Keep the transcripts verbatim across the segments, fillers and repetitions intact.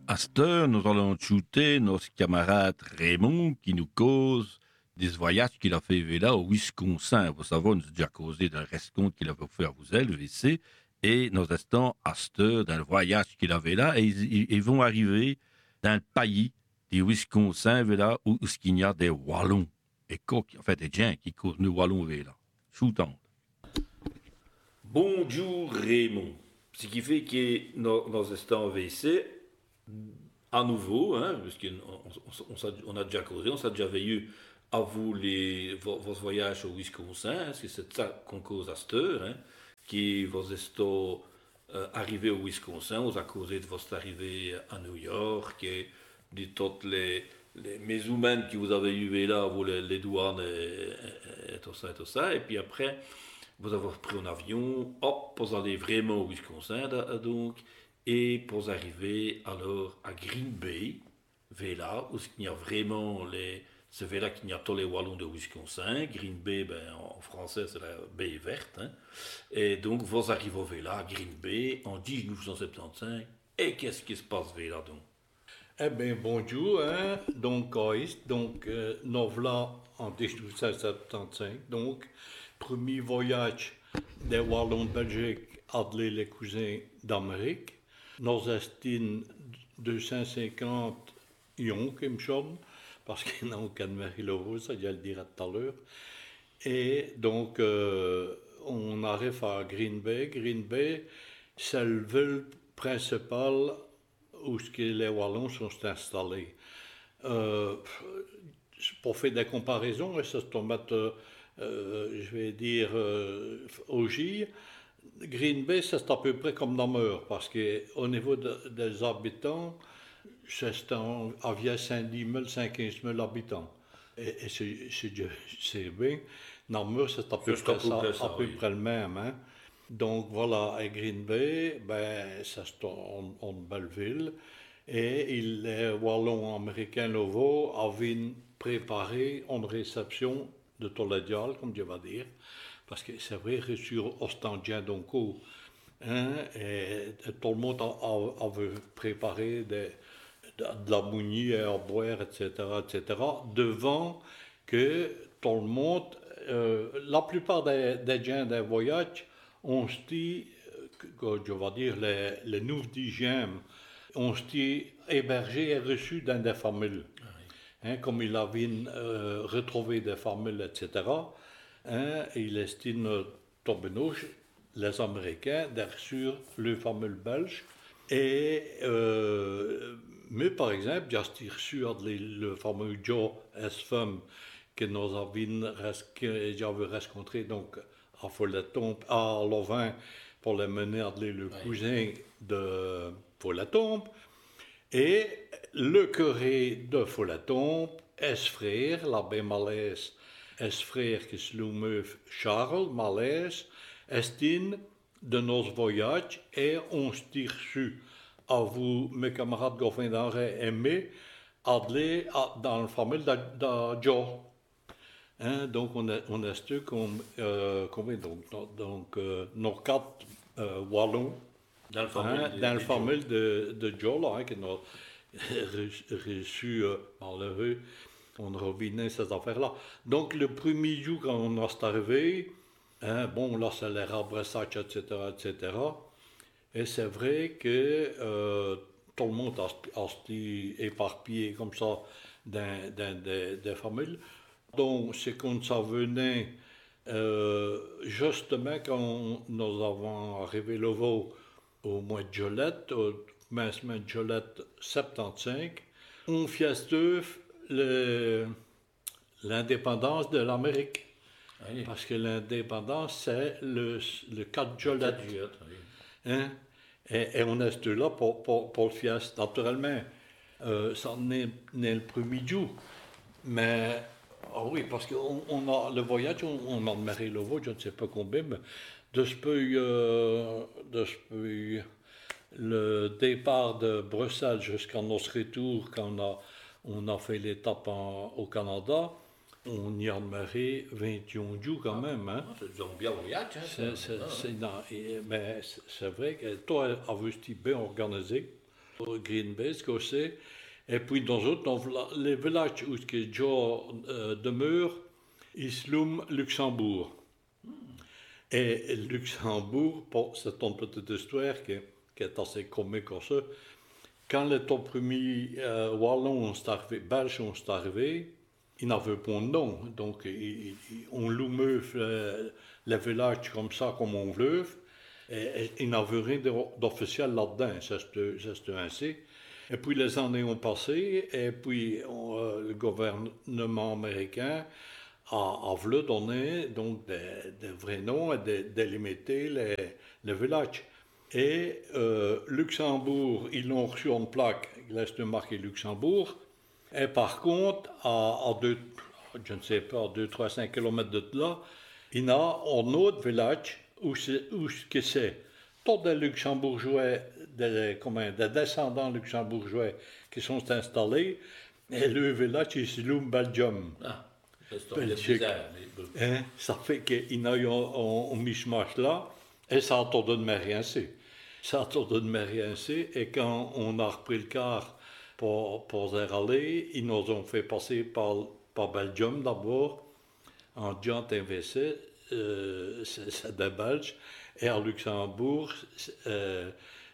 À cette heure, nous allons shooter notre camarade Raymond qui nous cause des voyages qu'il a fait là au Wisconsin. Vous savez, on nous a déjà causé d'un restaurant qu'il avait fait à vous, le V C, et nous restons à cette heure d'un voyage qu'il avait là, et ils, ils, ils vont arriver dans le pays du Wisconsin, là, où, où il y a des Wallons, et coq, en fait, des gens qui causent nous Wallons là. Shootant. Bonjour Raymond. Ce qui fait que nous, nous restons au V C, à nouveau, hein, parce qu'on on, on, on a déjà causé, on s'est déjà veillé à vous les, vos, vos voyages au Wisconsin, hein, parce que c'est ça qu'on cause à cette heure, hein, qui vous êtes euh, arrivé au Wisconsin, on a causé de votre arrivée à New York, et de toutes les, les mésumènes que vous avez eu là, vous les, les douanes et, et, et tout ça, et tout ça, et puis après, vous avez pris un avion, hop, vous allez vraiment au Wisconsin, donc, et pour arriver alors à Green Bay, là où il y a vraiment les, c'est là qu'il y a tous les Wallons de Wisconsin. Green Bay, ben, en français, c'est la baie verte. Hein. Et donc, vous arrivez là, à Green Bay, en dix-neuf cent soixante-quinze. Et qu'est-ce qui se passe là donc? Eh bien, bonjour. Hein? Donc, donc euh, nous voilà en dix-neuf cent soixante-quinze. Donc, premier voyage des Wallons de Belgique à les cousins d'Amérique. Nous estime deux cent cinquante ions, comme chum, parce qu'il n'y a aucun Marie-Laurent, ça je le dirai tout à l'heure. Et donc, euh, on arrive à Green Bay. Green Bay, c'est le ville principal où les Wallons sont installés. Euh, pour faire des comparaisons, et ça se tombe, euh, je vais dire, euh, au J, Green Bay, c'est à peu près comme Namur, parce qu'au niveau de, des habitants, c'est environ cinq dix mille, cinq quinze mille habitants. Et, et c'est bien. Namur, c'est à peu près, ça, à peu près le même. Hein. Donc voilà, à Green Bay, ben, c'est une, une belle ville. Et il, les Wallons américains nouveaux avaient préparé une réception de Toledial, comme je vais dire. Parce que c'est vrai, reçu ostendien donc, hein, et, et tout le monde avait préparé des, de, de la bouillie à boire, et cetera, et cetera, devant que tout le monde, euh, la plupart des, des gens des voyages, on se dit, que, je vais dire, les, les nouveaux dixièmes, on se dit hébergés et reçus dans des familles. Hein, comme il avait euh, retrouvé des familles, et cetera, hein, il estime Tobenouche, les Américains, sur le fameux belge. Et, euh, mais par exemple, j'ai reçu le fameux Joe S-Femme que nous avions rencontré donc, à Folletombe, à Louvain, pour les mener à le ouais. cousin de Folletombe. Et le curé de Folletombe, S-Frère, l'abbé Malaise, S-Frère qui se nomme Charles Malaise, estime de nos voyages et on s'est reçu à vous, mes camarades Goffin aimés, aller dans la famille de, de Joe. Hein, donc on a, on a stu comme, euh, comme donc, donc euh, nos quatre euh, Wallons dans le famille, hein, de, dans de, famille de, de Joe, là, hein, qui nous reçu euh, par le rue. On revenait ces affaires-là. Donc, le premier jour, quand on est arrivé, hein, bon, là, c'est les rabressages, et cetera, et cetera. Et c'est vrai que euh, tout le monde a été éparpillé comme ça dans, dans des, des familles. Donc, c'est quand ça venait, euh, justement, quand nous avons arrivé le veau au mois de Jolette, au commencement de Jolette soixante-quinze, on fiesteuf le, l'indépendance de l'Amérique. Oui. Parce que l'indépendance, c'est le, le quatre Jolette. Oui. Hein? Et, et on est là pour, pour, pour le fieste. Naturellement, euh, ça n'est, n'est le premier jour. Mais, oh oui, parce qu'on on a le voyage, on, on a marré le vote, je ne sais pas combien, mais de ce peu, euh, de ce peu, le départ de Bruxelles jusqu'à notre retour, quand on a, on a fait l'étape en, au Canada, on y a marré vingt et un jours quand même. Hein. Ah, c'est un bien voyage. Hein, c'est, c'est, c'est, non, et, mais c'est, c'est vrai que toi, avais été bien organisé. Green Bay, ce que c'est. Et puis dans autres, dans les villages où Joe euh, demeure, ils se nomment Luxembourg. Et Luxembourg, bon, c'est une petite histoire qui, qui est assez comique comme ça. Quand les top premiers euh, Wallons sont arrivés, Belges sont arrivés, ils n'avaient pas de nom. Donc, ils, ils, on loumeuve le, le village comme ça, comme on veut. Et, et ils n'avaient rien d'officiel là-dedans, c'est ainsi. Et puis les années ont passé, et puis on, euh, le gouvernement américain a, a voulu donner donc des, des vrais noms et de, délimiter les, les villages. Et euh, Luxembourg, ils l'ont reçu en plaque, il reste marqué Luxembourg. Et par contre, à, à deux, je ne sais pas, deux, trois, cinq kilomètres de là, il y a un autre village où c'est, où c'est tous des Luxembourgeois, des, comment, des descendants luxembourgeois qui sont installés, et le village est le Belgium. Ah, c'est bizarre. Mais... Hein, ça fait qu'il y a eu un, un, un mishmash là, et ça a tout donné rien c'est. Ça a tout donné rien c'est, et quand on a repris le car pour, pour y aller, ils nous ont fait passer par, par Belgium d'abord, en Giant M V C, euh, c'est des Belges, et à Luxembourg, euh,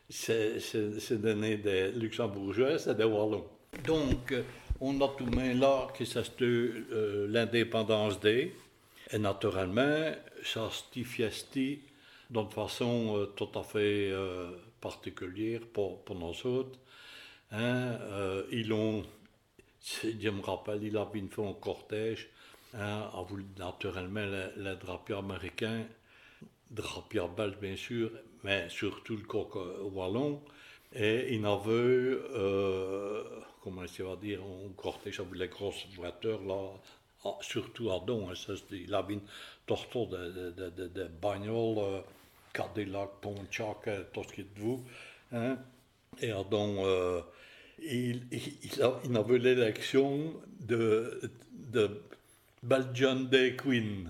c'est donné des Luxembourgeois, c'est des Wallons. Donc, on a tout de même là que c'est euh, l'indépendance day, et naturellement, ça se fiesti d'une façon euh, tout à fait euh, particulière pour, pour nous autres. Hein, euh, ils ont, je me rappelle, il avait fait un cortège, hein, a voulu naturellement les, les drapeaux américains, drapeaux belges bien sûr, mais surtout le coq wallon, et il avait, euh, comment on va dire, un cortège avec les grosses voitures là, surtout à Don, hein, il avait une torture de, de, de, de bagnoles, euh, Cadillac, Pontiac, tout ce qui est de vous, hein, et à Don, euh, il, il, il, a, il avait l'élection de, de Belgian Day Queen.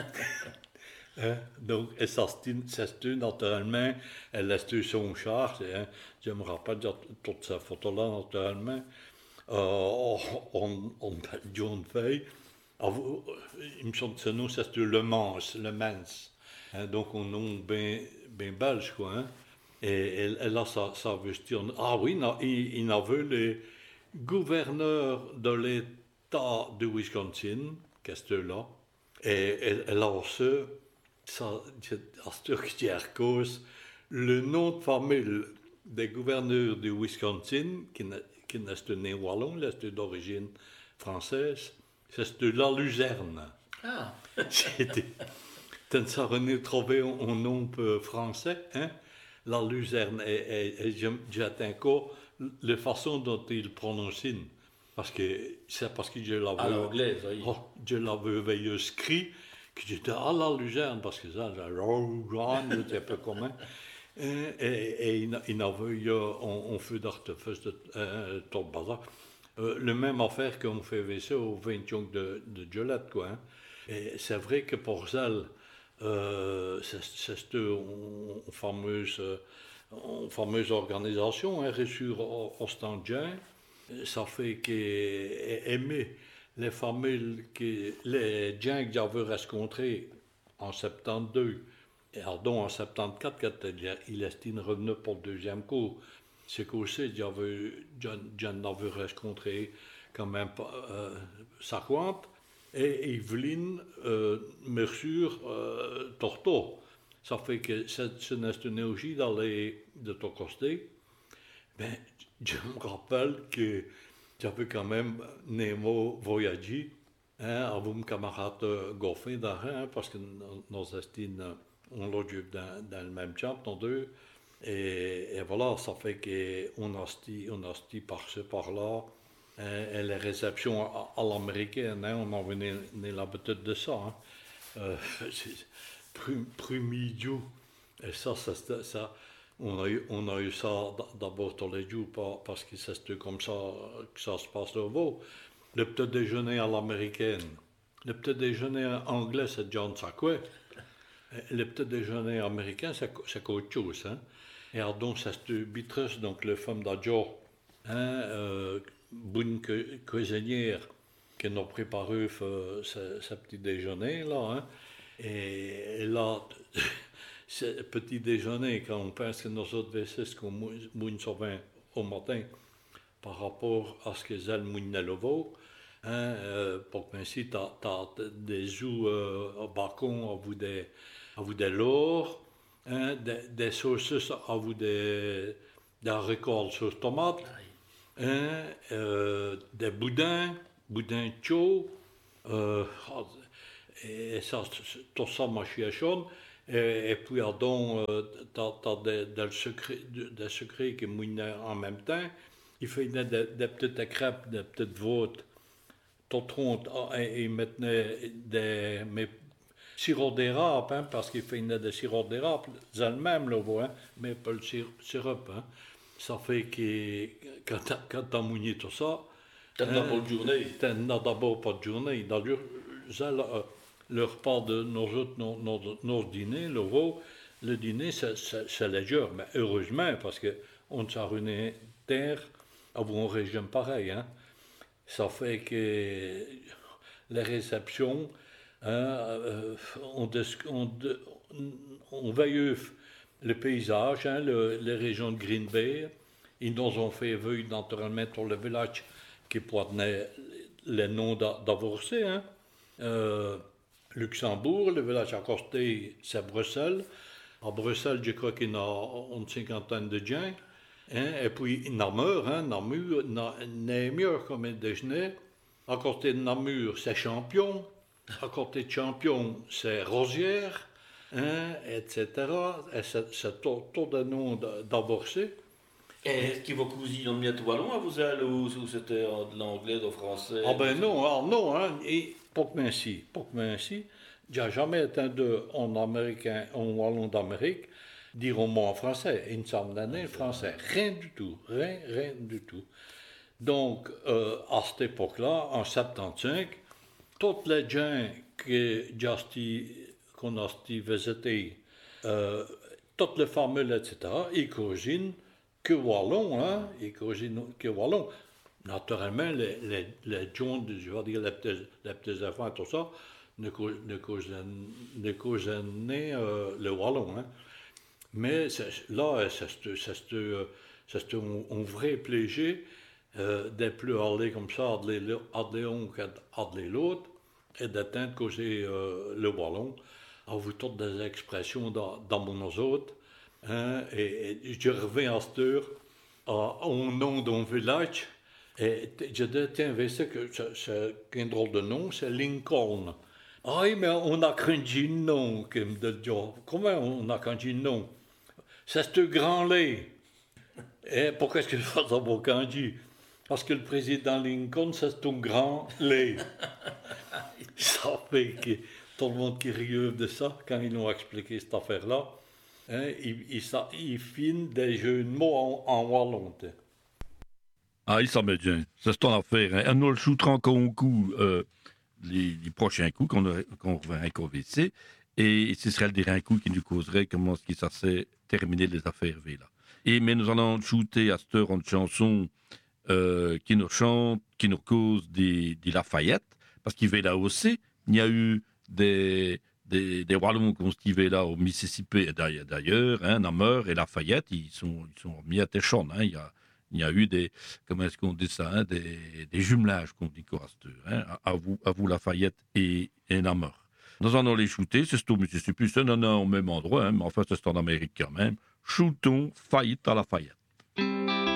Hein? Donc, et ça c'est naturellement, elle laisse son char, hein? Je me rappelle de toutes ces photos-là, naturellement, euh, on, on Belgian fait. Il me semble que nous, c'est le Mans, le Mans. Hein? Donc, on nom bien ben belge, quoi. Hein? Et, et, et là, ça, ça veut dire. Ah oui, non, il, il avait les gouverneurs de l'État de Wisconsin, qu'est-ce que là, et, et, et là aussi, ça, c'est à cause le nom de famille des gouverneurs de Wisconsin, qui n'est pas né wallon, c'est d'origine française, c'est de la Luzerne. Ah! C'était. Ça rené trouvé un, un nom français, hein? La Luzerne, et, et, et j'attends encore la façon dont il prononce, parce que c'est parce que je l'avais à l'anglaise, oui. Oh, je l'avais écrit, que j'étais à la Luzerne, parce que ça, c'est un peu commun. Et, et, et il, il avait eu un, un feu d'artifice de euh, tout le bazar. Euh, le même affaire qu'on fait V C au vingt-cinq de, de Jolette, quoi. Hein. Et c'est vrai que pour ça, Euh, c'est une fameuse, une fameuse organisation, hein, reçue au Standien. Ça fait qu'aimer les familles, que, les gens que j'avais rencontrés en soixante-douze, et pardon, en soixante-quatorze, quand il est revenu pour le deuxième cours. C'est qu'aussi, j'en avais rencontré quand même euh, cinquante. Et Yveline, euh, Mercure, euh, Torto. Ça fait que cette énergie d'aller de Tocosté, ben, je me rappelle que j'avais quand même Nemo voyagé, hein, avec mon camarade Goffin d'Arrêt, hein, parce que nos estines, on l'a vu dans, dans le même champ, nos deux. Et, et voilà, ça fait qu'on a sti, on a sti par-ci, par-là. Et les réceptions à, à l'américaine, hein, on avait l'habitude de ça. Hein. Euh, premier jour, et ça, ça, ça on, a eu, on a eu ça d'abord tous les jours parce que c'est comme ça que ça se passe au Vaud. Le petit déjeuner à l'américaine, le petit déjeuner anglais, c'est John Sacquet. Le petit déjeuner américain, c'est autre chose. Hein. Et alors, donc, ça se bitres, donc, le femme d'Adjo, hein, euh, bonne cuisinière, qui nous prépare euh, sa, sa petit déjeuner, là, hein. Et, et là, ce petit déjeuner, quand on pense que nous autres, c'est ce qu'on mouille souvent au matin, par rapport à ce que c'est le mouille le veau, hein, euh, pour que ainsi, tu as des œufs euh, au balcon, à vous des, à vous des lors, hein, des, des saucisses, à vous des, des haricots sauce tomate, hein, euh, des boudins, boudins chauds, euh, et ça, tout ça, ma chiachonne. Et, et puis, donc, euh, tu as des, des secrets, des secrets qui mouillent en même temps. Il fait des, des petites crêpes, des petites voûtes, tout rond, et il mettait des mais, sirop d'érable, hein, parce qu'il fait des sirops d'érable, elles-mêmes, le voit, hein, mais pas le sirop. Hein. Ça fait que quand tu as mouillé tout ça, tu n'as pas de journée. Tu n'as d'abord pas de journée. D'ailleurs, le repas de nos, nos, nos, nos dîners, le veau, le dîner, c'est léger, mais heureusement, parce qu'on s'est ruiné terre à un régime pareil. Hein. Ça fait que les réceptions, hein, euh, on, on, on veille le paysage, hein, le, les régions de Green Bay. Ils nous ont fait vœu naturellement pour le village qui prenait les noms d'avancés. Hein. Euh, Luxembourg, le village à côté, c'est Bruxelles. À Bruxelles, je crois qu'il y a une cinquantaine de gens. Hein, et puis Namur, hein, Namur, Namur comme un déjeuner. À côté de Namur, c'est Champion. À côté de Champion, c'est Rosière, hein, et cetera. Et c'est tout, tout un nom d'avancés. Est-ce que vos cousines ont mis à wallon à vous aller ou c'était de l'anglais, de français? Ah ben non, ah non, hein, et pour que ainsi, pour que ainsi, j'ai jamais entendu en américain, en wallon d'Amérique, dire au mot en français, une somme d'années français, rien du tout, rien, rien du tout. Donc, euh, à cette époque-là, en soixante-quinze, toutes les gens que j'ai qu'on a visité, euh, toutes les formules, et cetera, ils coginent que wallon, hein, ils coginent que wallon. Naturellement, les, les, les gens, je veux dire, les petits, les petits enfants, tout ça, ne coginent euh, le wallon, hein. Mais là, c'est un, un vrai plaisir euh, de plus aller comme ça, à l'un qu'à l'autre, et d'atteindre causer euh, le wallon, à vous toutes des expressions dans, dans mon autres. Hein, et, et je reviens à cette heure au nom d'un village, et je dis, tiens, c'est que c'est un drôle de nom, c'est Lincoln. Ah, mais on a cringé le nom, qui me dit, comment on a cringé le nom? C'est ce grand lait. Et pourquoi est-ce que je fais ça pour cringé? Parce que le président Lincoln, c'est un grand lait. Ça fait que tout le monde qui rit de ça, quand ils nous ont expliqué cette affaire-là, hein, ils, ils, ils filent des jeux de mots en, en wallon. Ah, il s'en met bien. C'est ton affaire. Hein. Nous le shooterons encore un coup, euh, les, les prochains coups qu'on qu reverra au V C. Et ce serait le dernier coup qui nous causerait comment est-ce que ça s'est terminé les affaires V là. Et mais nous allons shooter à cette heure une chanson euh, qui nous chante, qui nous cause des, des Lafayette, parce qu'il va là aussi. Il y a eu des des, des Wallons qui ont stivé là au Mississippi d'ailleurs, hein, Namur et Lafayette, ils sont ils sont mis à Téchon, hein. Il y a il y a eu des, comment est-ce qu'on dit ça, hein, des, des jumelages qu'on dit quoi, hein, à vous, à vous Lafayette et, et Namur. Nous allons les shooter, c'est au Mississippi, c'est non, non, au même endroit, hein, mais enfin c'est en Amérique quand même. Shootons Fayette à Lafayette.